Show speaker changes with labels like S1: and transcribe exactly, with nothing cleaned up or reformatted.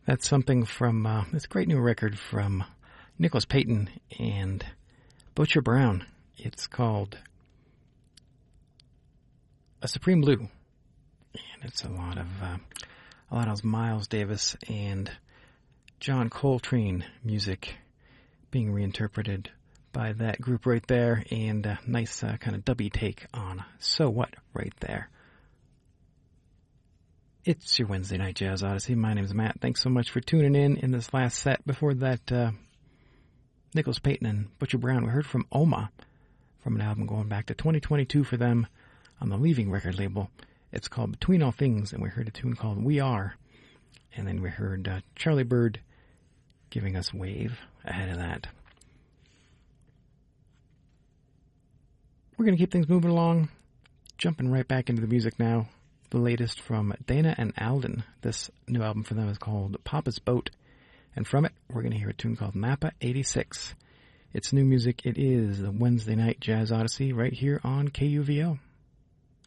S1: That's something from uh, this great new record from Nicholas Payton and Butcher Brown. It's called A Supreme Blue, and it's a lot of uh, a lot of Miles Davis and John Coltrane music being reinterpreted by that group right there, and a nice uh, kind of dubby take on So What right there. It's your Wednesday Night Jazz Odyssey. My name is Matt. Thanks so much for tuning in in this last set. Before that, uh, Nicholas Payton and Butcher Brown, we heard from Oma from an album going back to twenty twenty-two for them on the Leaving record label. It's called Between All Things, and we heard a tune called We Are. And then we heard uh, Charlie Bird giving us Wave ahead of that. We're going to keep things moving along, jumping right back into the music now. The latest from Dana and Alden. This new album for them is called Papa's Boat. And from it, we're going to hear a tune called Mappa eighty-six. It's new music. It is the Wednesday Night Jazz Odyssey right here on K U V O.